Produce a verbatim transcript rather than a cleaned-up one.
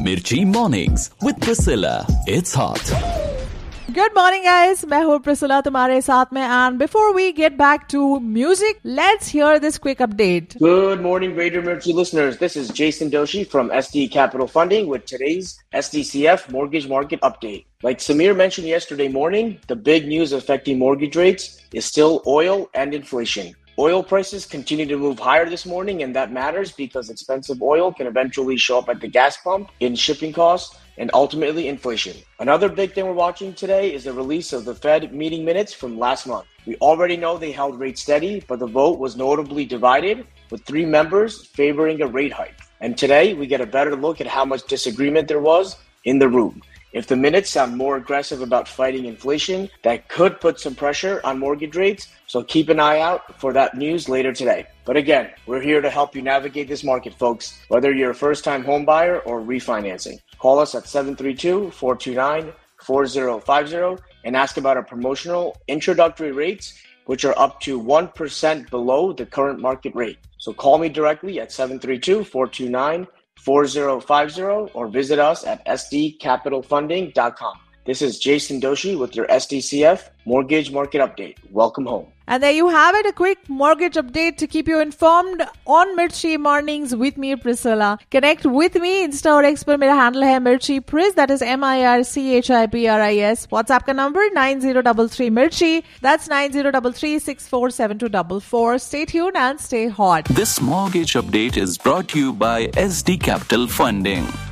Mirchi Mornings with Priscilla. It's hot. Good morning, guys. मैं हूँ Priscilla तुम्हारे साथ में, and before we get back to music, let's hear this quick update. Good morning, Raider Mirchi listeners. This is Jason Doshi from S D Capital Funding with today's S D C F Mortgage Market Update. Like Samir mentioned yesterday morning, the big news affecting mortgage rates is still oil and inflation. Oil prices continue to move higher this morning, and that matters because expensive oil can eventually show up at the gas pump in shipping costs and ultimately inflation. Another big thing we're watching today is the release of the Fed meeting minutes from last month. We already know they held rates steady, but the vote was notably divided, with three members favoring a rate hike. And today we get a better look at how much disagreement there was in the room. If the minutes sound more aggressive about fighting inflation, that could put some pressure on mortgage rates, so keep an eye out for that news later today. But again, we're here to help you navigate this market, folks, whether you're a first-time home buyer or refinancing. Call us at seven three two, four two nine, four zero five zero and ask about our promotional introductory rates, which are up to one percent below the current market rate. So call me directly at seven three two, four two nine, four zero five zero or visit us at s d capital funding dot com. This is Jason Doshi with your S D C F Mortgage Market Update. Welcome home. And there you have it, a quick mortgage update to keep you informed on Mirchi Mornings with me, Priscilla. Connect with me, Insta और X पर मेरा handle है Mirchi Pris, that is M I R C H I P R I S. WhatsApp का number nine zero three three Mirchi. That's nine zero three three, six four seven two four four. Stay tuned and stay hot. This mortgage update is brought to you by S D Capital Funding.